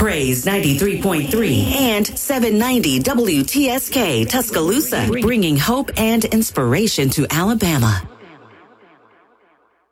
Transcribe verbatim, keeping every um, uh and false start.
Praise ninety-three point three and seven ninety W T S K Tuscaloosa, bringing hope and inspiration to Alabama.